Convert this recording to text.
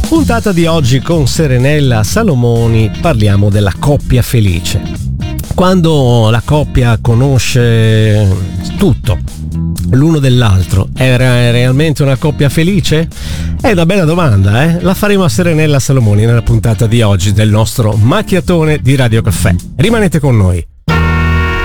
Puntata di oggi con Serenella Salomoni parliamo della coppia felice. Quando la coppia conosce tutto l'uno dell'altro, è realmente una coppia felice? È una bella domanda, eh? La faremo a Serenella Salomoni nella puntata di oggi del nostro macchiatone di Radio Caffè. Rimanete con noi.